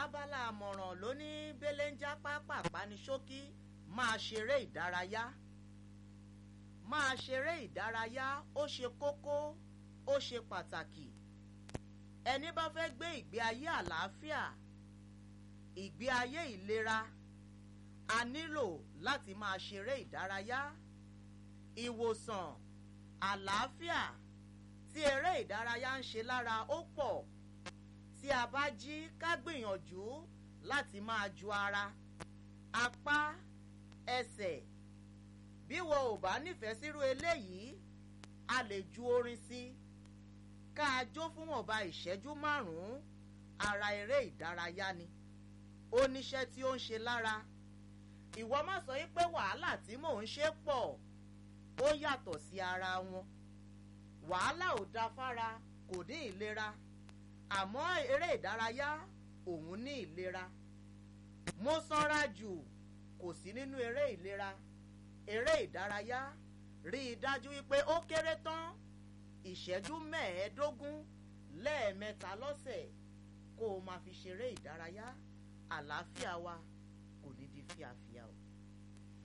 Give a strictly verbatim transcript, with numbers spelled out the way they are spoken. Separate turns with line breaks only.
abala àmọ̀ràn ló ní belenja pápápá ní ṣókí máa ṣeré ìdárayá máa ṣeré ìdárayá ó ṣe kókó ó ṣe pàtàkì ẹni bá fẹ́ gbé ìgbé ayé àlàáfíà ìgbé ayé ìlera a nílò láti máa ṣeré ìdárayá ìwòsàn àlàáfíà tí eré ìdárayá ń ṣe lára ó pọ̀ tí a bá jí ká gbìyànjú láti máa ju ara apá ẹsẹ̀ bí wọn ò bá nífẹ̀ẹ́ sírú eléyìí a lè ju orin sí ká a jó fún ọba ìṣẹ́jú márùn-ún ara eré ìdárayá ni ó níṣẹ́ tí ó ń ṣe lára ìwọ má sọ yí pé wàhálà tí mò ń ṣe pọ̀ ó yàtọ̀ sí ara wọn wàhálà ò da fára kò ní ìlera àmọ́ eré ìdárayá òun ní ìlera mo sanra jù kò sí nínú eré ìlera eré ìdárayá rí i dájú wípé ó kéré tán ìṣẹ́jú mẹ́ẹ̀ẹ́dógún lẹ́ẹ̀mẹ́ta lọ́sẹ̀ kó o máa fi ṣeré ìdárayá àlàáfíà wa kò ní di fíafíà o.